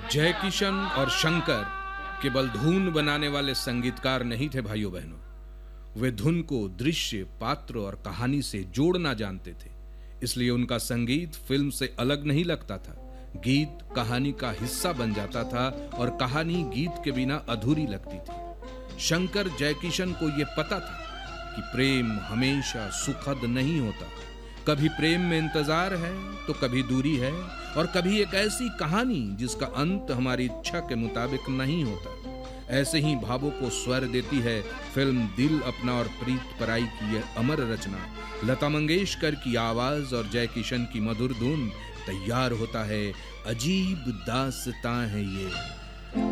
जय किशन और शंकर केवल धुन बनाने वाले संगीतकार नहीं थे भाइयों बहनों, वे धुन को दृश्य, पात्र और कहानी से जोड़ना जानते थे। इसलिए उनका संगीत फिल्म से अलग नहीं लगता था। गीत कहानी का हिस्सा बन जाता था और कहानी गीत के बिना अधूरी लगती थी। शंकर जयकिशन को यह पता था कि प्रेम हमेशा सुखद नहीं होता। कभी प्रेम में इंतजार है तो कभी दूरी है, और कभी एक ऐसी कहानी जिसका अंत हमारी इच्छा के मुताबिक नहीं होता। ऐसे ही भावों को स्वर देती है फिल्म दिल अपना और प्रीत पराई की यह अमर रचना। लता मंगेशकर की आवाज और जय किशन की मधुर धुन, तैयार होता है अजीब दास्तां है ये।